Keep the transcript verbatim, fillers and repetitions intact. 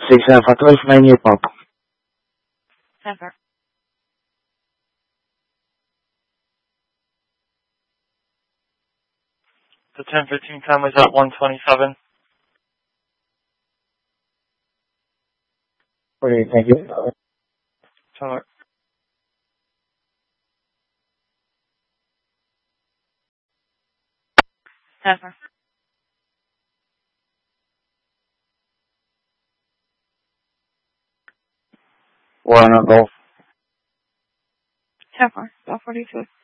six Alpha twelve, nine year pop. Never. The ten fifteen time was at one twenty-seven. Okay, thank you. Sorry. Never. One Golf. Never. Golf forty-two.